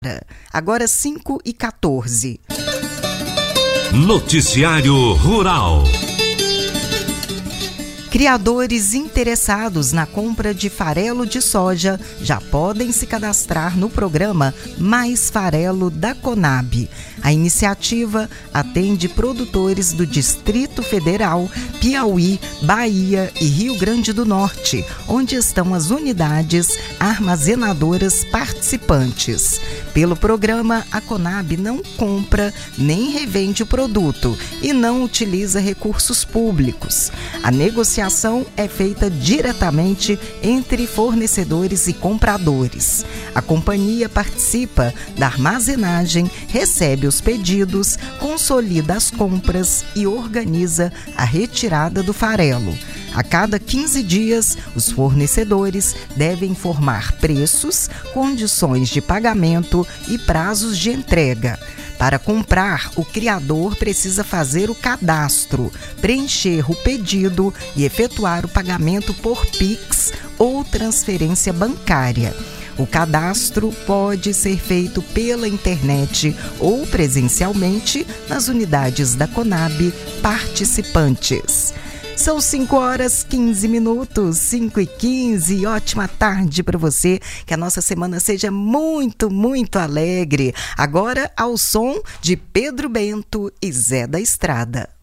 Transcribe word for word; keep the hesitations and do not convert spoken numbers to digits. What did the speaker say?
Agora cinco e quatorze. Noticiário Rural. Criadores interessados na compra de farelo de soja já podem se cadastrar no programa Mais Farelo da Conab. A iniciativa atende produtores do Distrito Federal, Piauí, Bahia e Rio Grande do Norte, onde estão as unidades armazenadoras participantes. Pelo programa, a Conab não compra nem revende o produto e não utiliza recursos públicos. A negociação A negociação é feita diretamente entre fornecedores e compradores. A companhia participa da armazenagem, recebe os pedidos, consolida as compras e organiza a retirada do farelo. A cada quinze dias, os fornecedores devem informar preços, condições de pagamento e prazos de entrega. Para comprar, o criador precisa fazer o cadastro, preencher o pedido e efetuar o pagamento por Pix ou transferência bancária. O cadastro pode ser feito pela internet ou presencialmente nas unidades da Conab participantes. São cinco horas, quinze minutos, cinco e quinze, ótima tarde para você, que a nossa semana seja muito, muito alegre. Agora ao som de Pedro Bento e Zé da Estrada.